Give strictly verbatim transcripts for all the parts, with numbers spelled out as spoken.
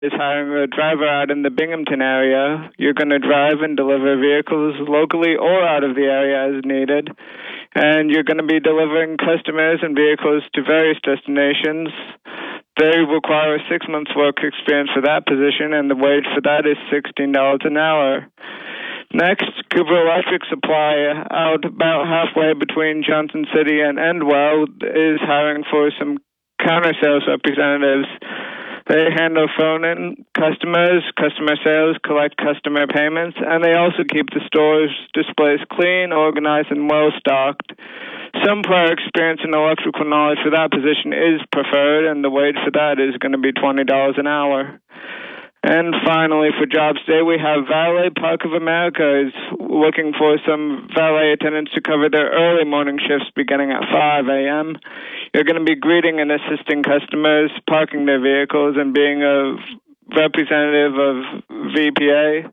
is hiring a driver out in the Binghamton area. You're going to drive and deliver vehicles locally or out of the area as needed. And you're going to be delivering customers and vehicles to various destinations. They require a six months work experience for that position, and the wage for that is sixteen dollars an hour. Next, Cooper Electric Supply, out about halfway between Johnson City and Endwell, is hiring for some counter sales representatives. They handle phone-in customers, customer sales, collect customer payments, and they also keep the store's displays clean, organized, and well-stocked. Some prior experience and electrical knowledge for that position is preferred, and the wage for that is going to be twenty dollars an hour. And finally, for jobs today, we have Valet Park of America is looking for some valet attendants to cover their early morning shifts beginning at five a.m. You're going to be greeting and assisting customers, parking their vehicles, and being a representative of V P A.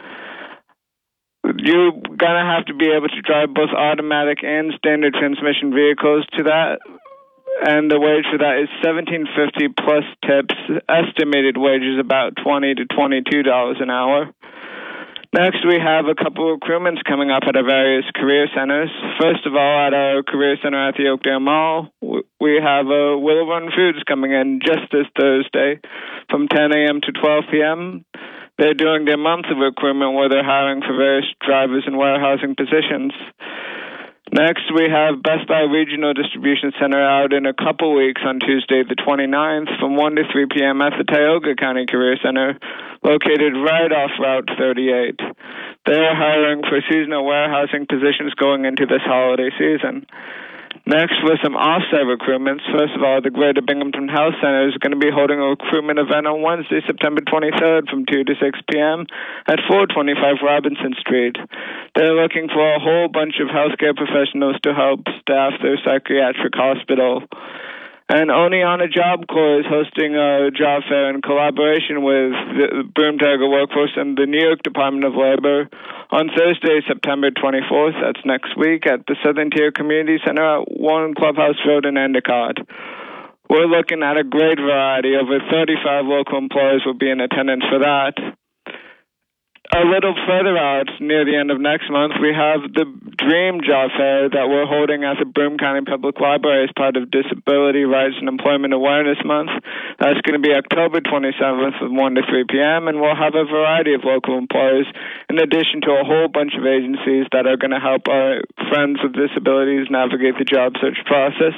You're going to have to be able to drive both automatic and standard transmission vehicles to that. And the wage for that is seventeen fifty plus tips. Estimated wage is about twenty to twenty-two dollars an hour. Next, we have a couple of recruitments coming up at our various career centers. First of all, at our career center at the Oakdale Mall, we have a Willow Run Foods coming in just this Thursday from ten a.m. to twelve p.m. They're doing their month of recruitment where they're hiring for various drivers and warehousing positions. Next, we have Best Buy Regional Distribution Center out in a couple weeks on Tuesday the twenty-ninth from one to three p.m. at the Tioga County Career Center, located right off Route thirty-eight. They are hiring for seasonal warehousing positions going into this holiday season. Next, with some off-site recruitments, first of all, the Greater Binghamton Health Center is going to be holding a recruitment event on Wednesday, September twenty-third from two to six p.m. at four twenty-five Robinson Street. They're looking for a whole bunch of healthcare professionals to help staff their psychiatric hospital. And Oneonta Job Corps is hosting a job fair in collaboration with the Broome Tiger Workforce and the New York Department of Labor on Thursday, September twenty-fourth. That's next week at the Southern Tier Community Center at one Clubhouse Road in Endicott. We're looking at a great variety. Over thirty-five local employers will be in attendance for that. A little further out, near the end of next month, we have the Dream Job Fair that we're holding at the Broome County Public Library as part of Disability Rights and Employment Awareness Month. That's going to be October twenty-seventh from one to three p.m., and we'll have a variety of local employers, in addition to a whole bunch of agencies that are going to help our friends with disabilities navigate the job search process.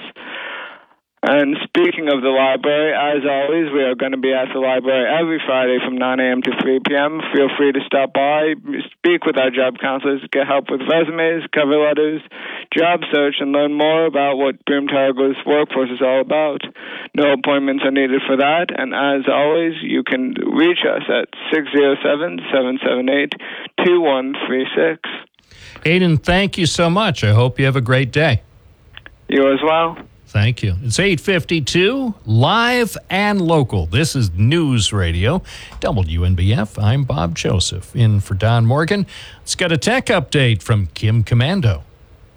And speaking of the library, as always, we are going to be at the library every Friday from nine a.m. to three p.m. Feel free to stop by, speak with our job counselors, get help with resumes, cover letters, job search, and learn more about what Broome Tiger's workforce is all about. No appointments are needed for that, and as always, you can reach us at six oh seven, seven seven eight, two one three six. Aidan, thank you so much. I hope you have a great day. You as well. Thank you. It's eight fifty-two, live and local. This is News Radio, W N B F. I'm Bob Joseph, in for Don Morgan. Let's get a tech update from Kim Commando.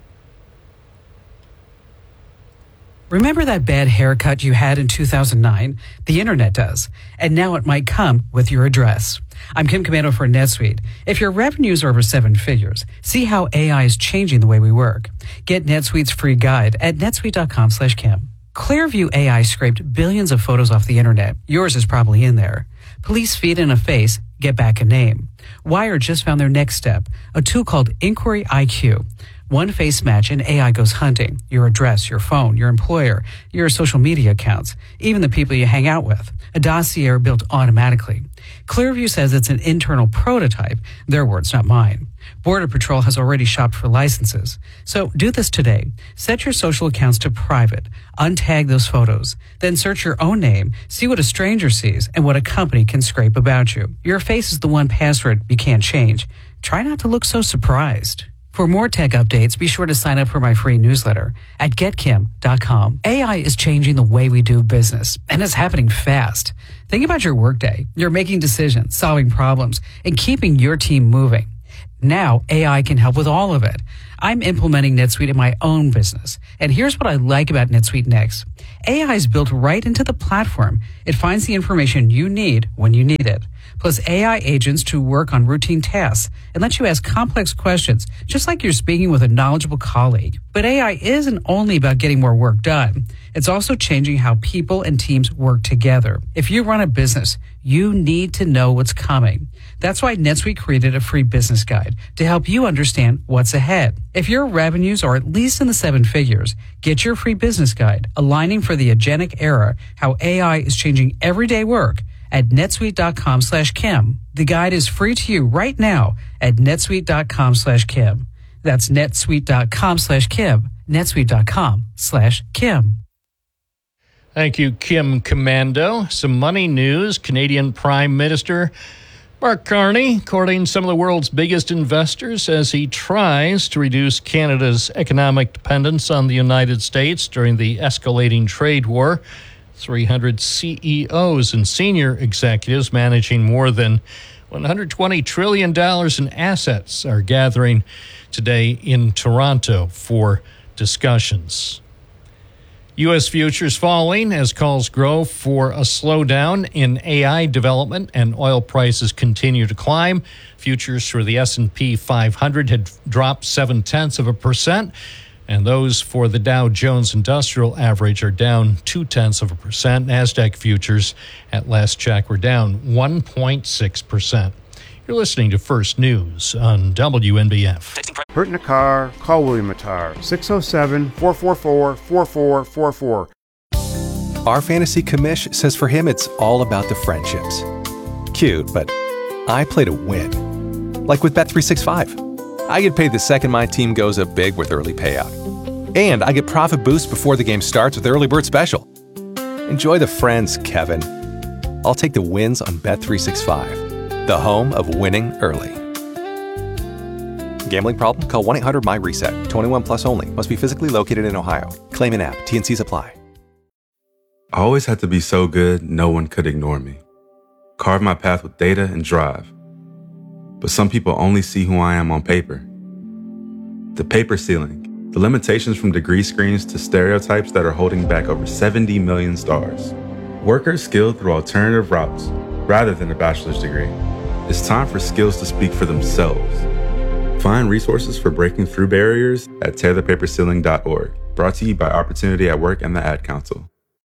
Remember that bad haircut you had in two thousand nine? The internet does. And now it might come with your address. I'm Kim Commando for NetSuite. If your revenues are over seven figures, see how A I is changing the way we work. Get NetSuite's free guide at netsuite.com slash Kim. Clearview A I scraped billions of photos off the internet. Yours is probably in there. Police feed in a face, get back a name. Wired just found their next step, a tool called Inquiry I Q. One face match and A I goes hunting. Your address, your phone, your employer, your social media accounts, even the people you hang out with. A dossier built automatically. Clearview says it's an internal prototype. Their words, not mine. Border Patrol has already shopped for licenses. So do this today. Set your social accounts to private. Untag those photos. Then search your own name, see what a stranger sees, and what a company can scrape about you. Your face is the one password you can't change. Try not to look so surprised. For more tech updates, be sure to sign up for my free newsletter at get kim dot com. A I is changing the way we do business, and it's happening fast. Think about your workday. You're making decisions, solving problems, and keeping your team moving. Now, A I can help with all of it. I'm implementing NetSuite in my own business. And here's what I like about NetSuite Next. A I is built right into the platform. It finds the information you need when you need it. Plus A I agents to work on routine tasks and let you ask complex questions, just like you're speaking with a knowledgeable colleague. But A I isn't only about getting more work done. It's also changing how people and teams work together. If you run a business, you need to know what's coming. That's why NetSuite created a free business guide to help you understand what's ahead. If your revenues are at least in the seven figures, get your free business guide, Aligning for the Agentic Era, How A I is Changing Everyday Work, at netsuite.com slash Kim. The guide is free to you right now at netsuite.com slash Kim. That's netsuite.com slash Kim. netsuite.com slash Kim. Thank you, Kim Commando. Some money news. Canadian Prime Minister Mark Carney courting some of the world's biggest investors as he tries to reduce Canada's economic dependence on the United States during the escalating trade war. three hundred C E Os and senior executives managing more than one hundred twenty trillion dollars in assets are gathering today in Toronto for discussions. U S futures falling as calls grow for a slowdown in A I development and oil prices continue to climb. Futures for the S and P five hundred had dropped seven-tenths of a percent, and those for the Dow Jones Industrial Average are down two-tenths of a percent. NASDAQ futures at last check were down one point six percent. You're listening to First News on W N B F. Hurt in a car? Call William Attar, six oh seven, four four four, four four four four. Our fantasy commish says for him it's all about the friendships. Cute, but I play to win. Like with Bet three sixty-five. I get paid the second my team goes up big with early payout. And I get profit boost before the game starts with Early Bird Special. Enjoy the friends, Kevin. I'll take the wins on Bet three sixty-five. The home of winning early. Gambling problem? Call one eight hundred M Y reset. twenty-one plus only. Must be physically located in Ohio. Claim an app. T and Cs apply. I always had to be so good, no one could ignore me. Carve my path with data and drive. But some people only see who I am on paper. The paper ceiling. The limitations from degree screens to stereotypes that are holding back over seventy million stars. Workers skilled through alternative routes rather than a bachelor's degree. It's time for skills to speak for themselves. Find resources for breaking through barriers at tear the paper ceiling dot org. Brought to you by Opportunity at Work and the Ad Council.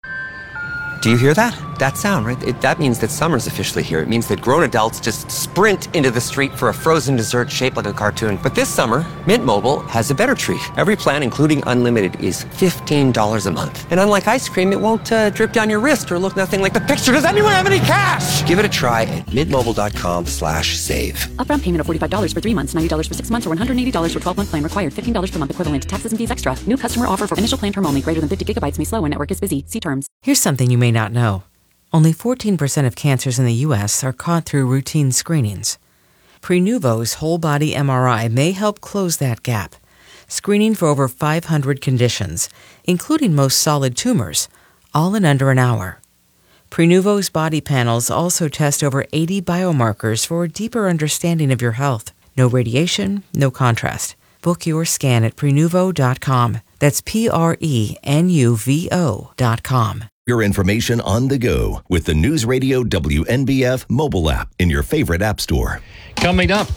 Do you hear that? That sound, right? It, that means that summer's officially here. It means that grown adults just sprint into the street for a frozen dessert shaped like a cartoon. But this summer, Mint Mobile has a better treat. Every plan, including unlimited, is fifteen dollars a month. And unlike ice cream, it won't uh, drip down your wrist or look nothing like the picture. Does anyone have any cash? Give it a try at mintmobile.com slash save. Upfront payment of forty-five dollars for three months, ninety dollars for six months, or one hundred eighty dollars for twelve-month plan required. fifteen dollars per month equivalent. Taxes and fees extra. New customer offer for initial plan term only. Greater than fifty gigabytes may slow when network is busy. See terms. Here's something you may not know. Only fourteen percent of cancers in the U S are caught through routine screenings. Prenuvo's whole-body M R I may help close that gap, screening for over five hundred conditions, including most solid tumors, all in under an hour. Prenuvo's body panels also test over eighty biomarkers for a deeper understanding of your health. No radiation, no contrast. Book your scan at prenuvo dot com. That's P R E N U V O dot com. Your information on the go with the News Radio W N B F mobile app in your favorite app store. Coming up.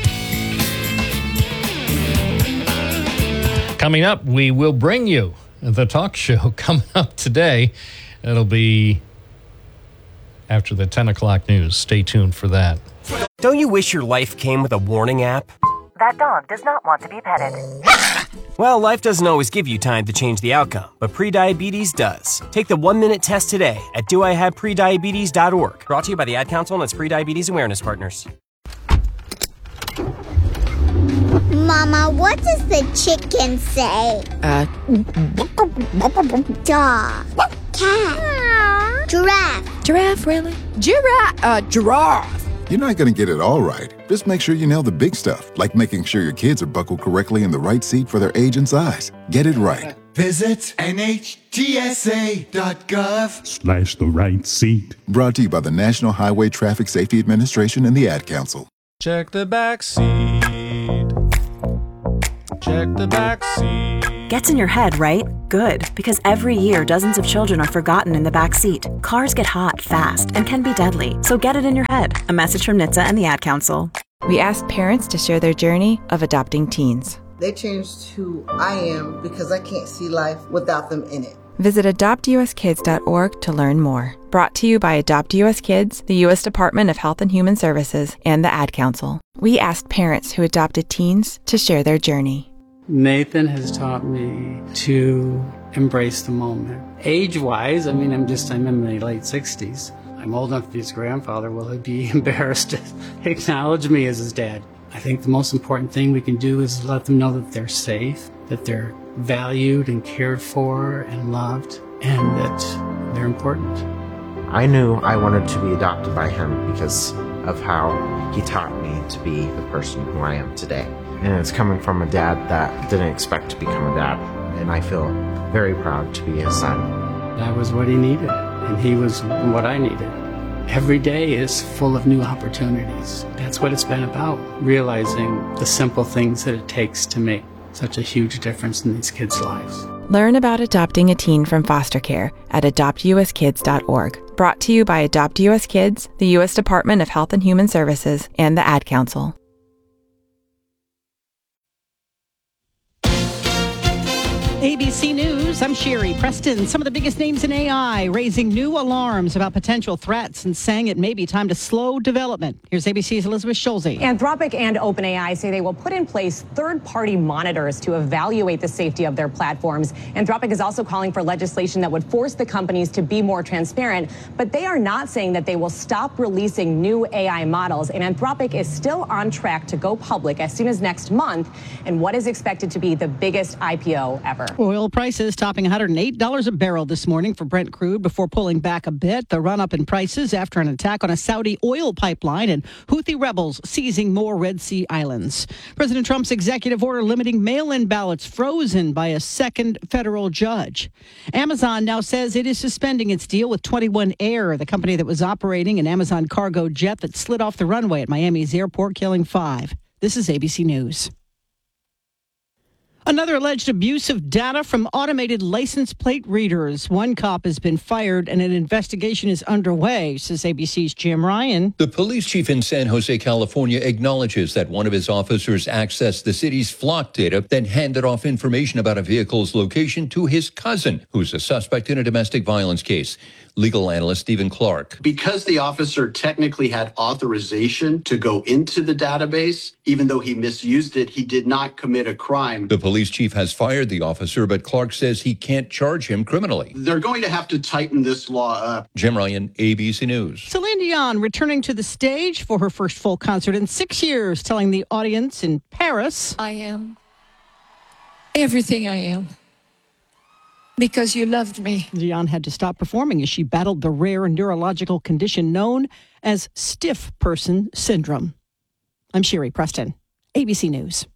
Coming up, we will bring you the talk show coming up today. It'll be after the ten o'clock news. Stay tuned for that. Don't you wish your life came with a warning app? That dog does not want to be petted. Well, life doesn't always give you time to change the outcome, but prediabetes does. Take the one-minute test today at do I have prediabetes dot org. Brought to you by the Ad Council and its Prediabetes Awareness Partners. Mama, what does the chicken say? Uh, Dog. Cat. Giraffe. Giraffe, really? Giraffe. Uh, giraffe. You're not going to get it all right. Just make sure you nail the big stuff, like making sure your kids are buckled correctly in the right seat for their age and size. Get it right. Visit N H T S A dot gov slash the right seat. Brought to you by the National Highway Traffic Safety Administration and the Ad Council. Check the back seat. check the back seat. Gets in your head, right? Good, because every year dozens of children are forgotten in the back seat. Cars get hot fast and can be deadly, so get it in your head. A message from N H T S A and the Ad Council. We asked parents to share their journey of adopting teens. They changed who I am because I can't see life without them in it. Visit adopt u s kids dot org to learn more. Brought to you by Adopt U S Kids, the U S Department of Health and Human Services, and the Ad Council. We asked parents who adopted teens to share their journey. Nathan has taught me to embrace the moment. Age-wise, I mean, I'm just, I'm in my late sixties. I'm old enough to be his grandfather. Will he be embarrassed to acknowledge me as his dad? I think the most important thing we can do is let them know that they're safe, that they're valued and cared for and loved, and that they're important. I knew I wanted to be adopted by him because of how he taught me to be the person who I am today. And it's coming from a dad that didn't expect to become a dad, and I feel very proud to be his son. That was what he needed, and he was what I needed. Every day is full of new opportunities. That's what it's been about, realizing the simple things that it takes to make such a huge difference in these kids' lives. Learn about adopting a teen from foster care at adopt u s kids dot org. Brought to you by Adopt U S Kids, the U S Department of Health and Human Services, and the Ad Council. A B C News, I'm Sherry Preston. Some of the biggest names in A I raising new alarms about potential threats and saying it may be time to slow development. Here's A B C's Elizabeth Schulze. Anthropic and OpenAI say they will put in place third-party monitors to evaluate the safety of their platforms. Anthropic is also calling for legislation that would force the companies to be more transparent, but they are not saying that they will stop releasing new A I models. And Anthropic is still on track to go public as soon as next month in what is expected to be the biggest I P O ever. Oil prices topping one hundred eight dollars a barrel this morning for Brent crude before pulling back a bit. The run-up in prices after an attack on a Saudi oil pipeline and Houthi rebels seizing more Red Sea islands. President Trump's executive order limiting mail-in ballots frozen by a second federal judge. Amazon now says it is suspending its deal with twenty-one Air, the company that was operating an Amazon cargo jet that slid off the runway at Miami's airport, killing five. This is A B C News. Another alleged abuse of data from automated license plate readers. One cop has been fired and an investigation is underway, says A B C's Jim Ryan. The police chief in San Jose, California, acknowledges that one of his officers accessed the city's flock data, then handed off information about a vehicle's location to his cousin, who's a suspect in a domestic violence case. Legal analyst Stephen Clark. Because the officer technically had authorization to go into the database, even though he misused it, he did not commit a crime. The police chief has fired the officer, but Clark says he can't charge him criminally. They're going to have to tighten this law up. Jim Ryan, A B C News. Celine Dion returning to the stage for her first full concert in six years, telling the audience in Paris, I am everything I am. Because you loved me. Dion had to stop performing as she battled the rare neurological condition known as stiff person syndrome. I'm Sherry Preston, A B C News.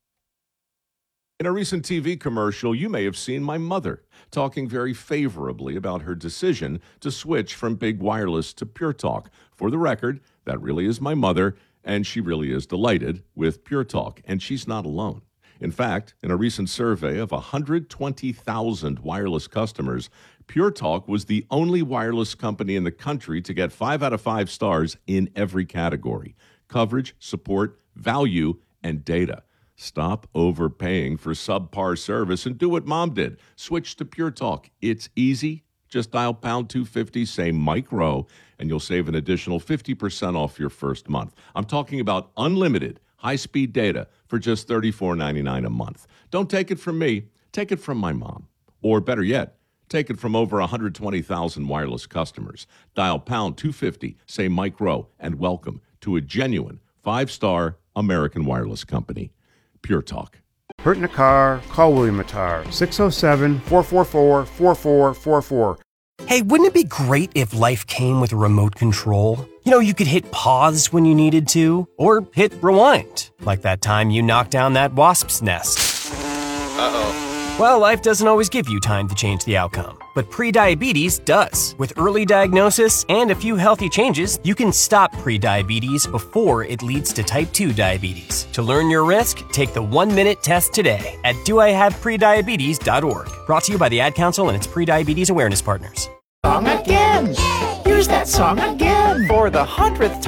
In a recent T V commercial, you may have seen my mother talking very favorably about her decision to switch from big wireless to Pure Talk. For the record, that really is my mother, and she really is delighted with Pure Talk, and she's not alone. In fact, in a recent survey of one hundred twenty thousand wireless customers, Pure Talk was the only wireless company in the country to get five out of five stars in every category: coverage, support, value, and data. Stop overpaying for subpar service and do what Mom did. Switch to Pure Talk. It's easy. Just dial pound two fifty, say Mike Rowe, and you'll save an additional fifty percent off your first month. I'm talking about unlimited high-speed data for just thirty-four ninety-nine a month. Don't take it from me. Take it from my mom. Or better yet, take it from over one hundred twenty thousand wireless customers. Dial pound two fifty, say Mike Rowe, and welcome to a genuine five-star American wireless company. Pure Talk. Hurt in a car? Call William Attar, six oh seven, four four four, four four four four. Hey, wouldn't it be great if life came with a remote control? You know, you could hit pause when you needed to, or hit rewind, like that time you knocked down that wasp's nest. Uh-oh. Well, life doesn't always give you time to change the outcome, but prediabetes does. With early diagnosis and a few healthy changes, you can stop prediabetes before it leads to type two diabetes. To learn your risk, take the one-minute test today at do I have prediabetes dot org. Brought to you by the Ad Council and its prediabetes awareness partners. Song again! Here's that song again! For the hundredth time.